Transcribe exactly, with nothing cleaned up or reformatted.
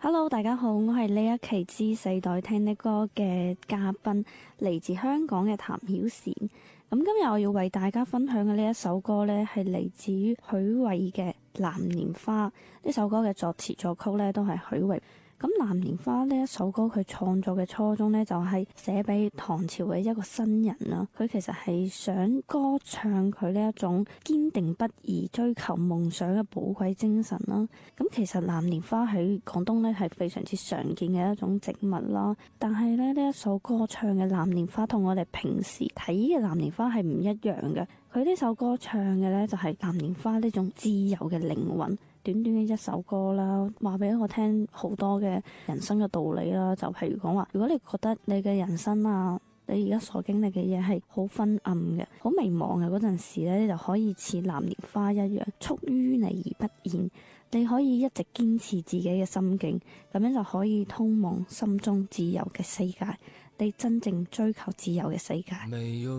Hello，大家好，我係呢一期知四代聽的歌嘅嘉賓，嚟自香港嘅譚曉善。咁今日我要為大家分享嘅呢一首歌呢，係嚟自於許瑋嘅《藍蓮花》。呢首歌嘅作詞作曲呢，都係許瑋。咁《藍蓮花》呢一首歌，佢創作嘅初衷呢，就係寫俾唐朝嘅一個新人啦。佢其實係想歌唱佢呢一種堅定不移追求夢想嘅寶貴精神啦。咁其實藍蓮花喺廣東呢係非常之常見嘅一種植物啦。但係咧呢一首歌唱嘅藍蓮花同我哋平時睇嘅藍蓮花係唔一樣嘅。佢呢首歌唱嘅呢，就係藍蓮花呢種自由嘅靈魂。短短嘅一首歌啦，話俾我聽好多嘅人生嘅道理啦。就譬如講話，如果你覺得你嘅人生啊，你而家所經歷嘅嘢係好昏暗嘅、好迷茫嘅嗰陣時咧，你就可以似藍蓮花一樣，蓄於你而不現。你可以一直堅持自己嘅心境，咁樣就可以通往心中自由嘅世界。你真正追求自由嘅世界。